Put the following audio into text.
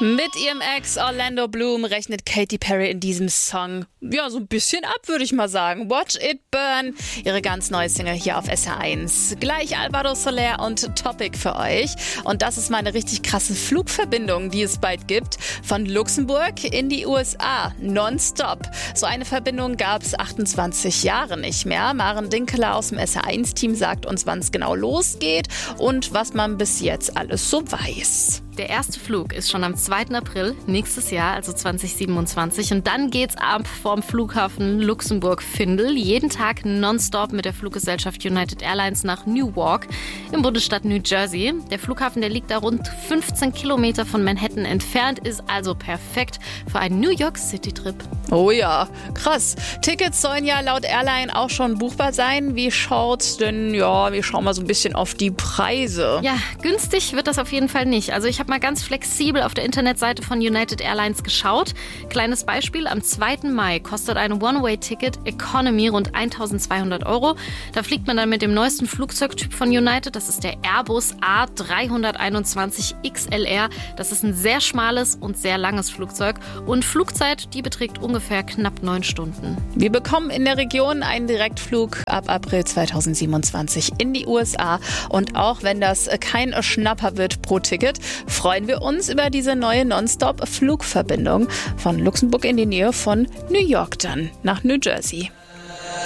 Mit ihrem Ex Orlando Bloom rechnet Katy Perry in diesem Song so ein bisschen ab, würde ich mal sagen. Watch It Burn, ihre ganz neue Single hier auf SR1. Gleich Alvaro Soler und Topic für euch. Und das ist mal eine richtig krasse Flugverbindung, die es bald gibt. Von Luxemburg in die USA, nonstop. So eine Verbindung gab es 28 Jahre nicht mehr. Maren Dinkeler aus dem SR1-Team sagt uns, wann es genau losgeht und was man bis jetzt alles so weiß. Der erste Flug ist schon am 2. April nächstes Jahr, also 2027. Und dann geht's ab vom Flughafen Luxemburg-Findel. Jeden Tag nonstop mit der Fluggesellschaft United Airlines nach Newark im Bundesstaat New Jersey. Der Flughafen, der liegt da rund 15 Kilometer von Manhattan entfernt, ist also perfekt für einen New York City-Trip. Oh ja, krass. Tickets sollen ja laut Airline auch schon buchbar sein. Wie schaut's denn? Ja, wir schauen mal so ein bisschen auf die Preise. Ja, günstig wird das auf jeden Fall nicht. Also ich habe mal ganz flexibel auf der Internetseite von United Airlines geschaut. Kleines Beispiel, am 2. Mai kostet ein One-Way-Ticket Economy rund 1.200 €. Da fliegt man dann mit dem neuesten Flugzeugtyp von United. Das ist der Airbus A321 XLR. Das ist ein sehr schmales und sehr langes Flugzeug. Und Flugzeit, die beträgt ungefähr knapp 9 Stunden. Wir bekommen in der Region einen Direktflug ab April 2027 in die USA. Und auch wenn das kein Schnapper wird pro Ticket, freuen wir uns über diese neue Nonstop-Flugverbindung von Luxemburg in die Nähe von New York dann nach New Jersey.